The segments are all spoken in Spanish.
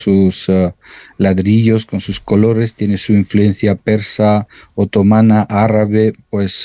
sus ladrillos, con sus colores, tiene su influencia persa, otomana, árabe, pues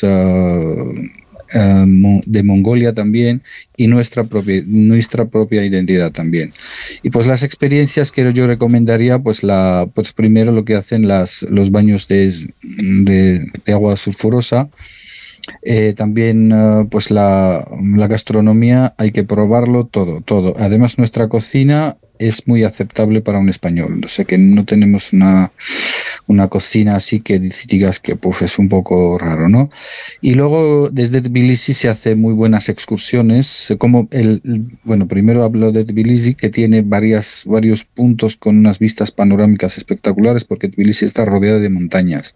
de Mongolia también, y nuestra propia identidad también. Y pues las experiencias que yo recomendaría, pues primero lo que hacen los baños de agua sulfurosa. También pues la gastronomía, hay que probarlo todo. Además, nuestra cocina es muy aceptable para un español, o sea que no tenemos una cocina así que digas que pues es un poco raro, ¿no? Y luego desde Tbilisi se hacen muy buenas excursiones, bueno, primero hablo de Tbilisi, que tiene varios puntos con unas vistas panorámicas espectaculares, porque Tbilisi está rodeada de montañas.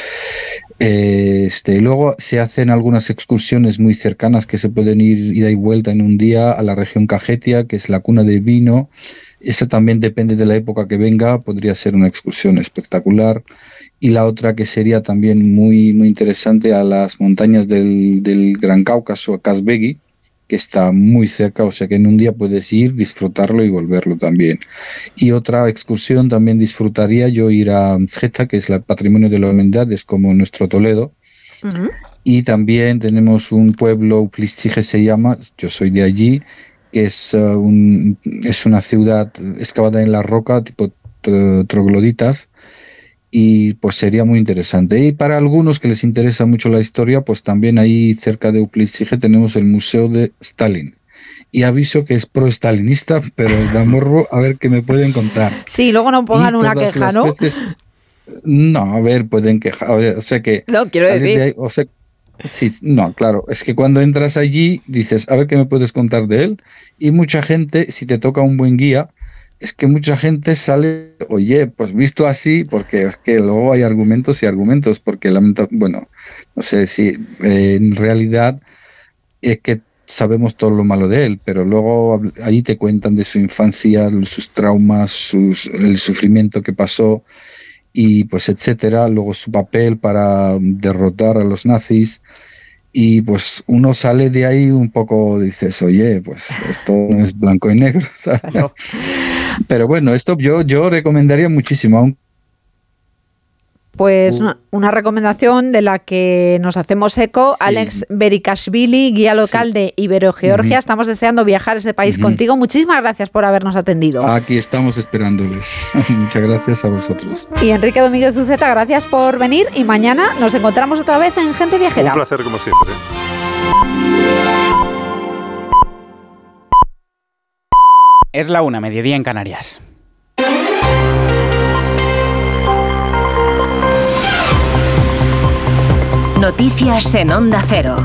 Luego se hacen algunas excursiones muy cercanas que se pueden ir ida y vuelta en un día a la región Kajetia, que es la cuna del vino. Eso también depende de la época que venga, podría ser una excursión espectacular. Y la otra que sería también muy, muy interesante, a las montañas del Gran Cáucaso, a Kazbegi, que está muy cerca, o sea que en un día puedes ir, disfrutarlo y volverlo también. Y otra excursión también disfrutaría yo ir a Mzheta, que es el patrimonio de la humanidad, es como nuestro Toledo. Uh-huh. Y también tenemos un pueblo, Uplistije se llama, yo soy de allí, que es una ciudad excavada en la roca, tipo trogloditas, y pues sería muy interesante. Y para algunos que les interesa mucho la historia, pues también ahí cerca de Uplistije tenemos el Museo de Stalin. Y aviso que es pro-stalinista, pero da morbo, a ver qué me pueden contar. Sí, luego no pongan una queja, ¿no? No, a ver, pueden quejar. O sea que... No, quiero decir... Ahí, o sea, sí, no, claro, es que cuando entras allí dices, a ver qué me puedes contar de él, y mucha gente, si te toca un buen guía, es que mucha gente sale, oye, pues visto así, porque es que luego hay argumentos y argumentos, porque bueno, no sé si en realidad es que sabemos todo lo malo de él, pero luego ahí te cuentan de su infancia, sus traumas, el sufrimiento que pasó, y pues etcétera, luego su papel para derrotar a los nazis, y pues uno sale de ahí un poco, dices, oye, pues esto no es blanco y negro, ¿sabes? Claro. Pero bueno, esto yo recomendaría muchísimo. Pues una recomendación de la que nos hacemos eco. Sí. Alex Berikashvili, guía local de Ibero-Georgia. Estamos deseando viajar a ese país contigo. Muchísimas gracias por habernos atendido. Aquí estamos esperándoles. Muchas gracias a vosotros. Y Enrique Domínguez Uceta, gracias por venir. Y mañana nos encontramos otra vez en Gente Viajera. Un placer como siempre. Es la 1:00, mediodía en Canarias. Noticias en Onda Cero.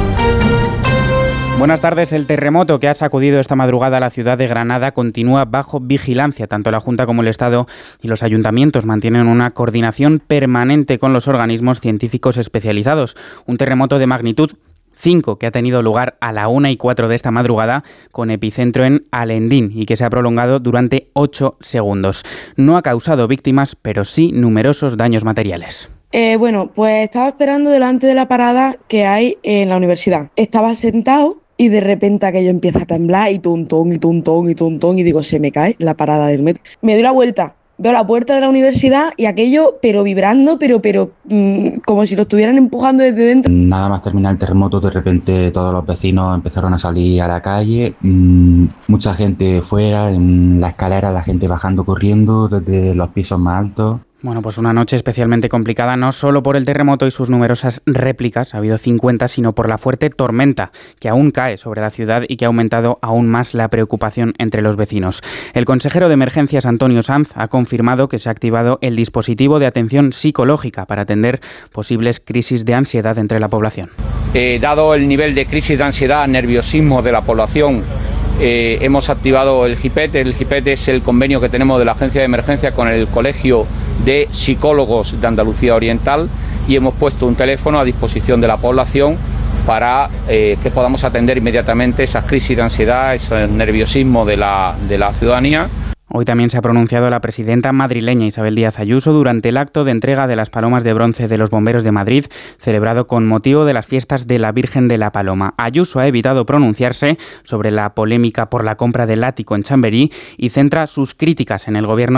Buenas tardes. El terremoto que ha sacudido esta madrugada a la ciudad de Granada continúa bajo vigilancia. Tanto la Junta como el Estado y los ayuntamientos mantienen una coordinación permanente con los organismos científicos especializados. Un terremoto de magnitud 5 que ha tenido lugar a la 1:04 de esta madrugada, con epicentro en Alendín, y que se ha prolongado durante 8 segundos. No ha causado víctimas, pero sí numerosos daños materiales. Bueno, pues estaba esperando delante de la parada que hay en la universidad. Estaba sentado y de repente aquello empieza a temblar y tuntón, y tuntón, y tuntón, y digo, se me cae la parada del metro. Me doy la vuelta, veo la puerta de la universidad y aquello, pero vibrando, pero como si lo estuvieran empujando desde dentro. Nada más terminar el terremoto, de repente todos los vecinos empezaron a salir a la calle, mucha gente fuera, en la escalera, la gente bajando corriendo desde los pisos más altos. Bueno, pues una noche especialmente complicada, no solo por el terremoto y sus numerosas réplicas, ha habido 50, sino por la fuerte tormenta que aún cae sobre la ciudad y que ha aumentado aún más la preocupación entre los vecinos. El consejero de Emergencias, Antonio Sanz, ha confirmado que se ha activado el dispositivo de atención psicológica para atender posibles crisis de ansiedad entre la población. Dado el nivel de crisis de ansiedad, nerviosismo de la población, hemos activado el GIPET. El GIPET es el convenio que tenemos de la Agencia de Emergencia con el Colegio de Psicólogos de Andalucía Oriental, y hemos puesto un teléfono a disposición de la población para que podamos atender inmediatamente esas crisis de ansiedad, ese nerviosismo de la ciudadanía. Hoy también se ha pronunciado la presidenta madrileña Isabel Díaz Ayuso durante el acto de entrega de las palomas de bronce de los bomberos de Madrid, celebrado con motivo de las fiestas de la Virgen de la Paloma. Ayuso ha evitado pronunciarse sobre la polémica por la compra del ático en Chamberí y centra sus críticas en el gobierno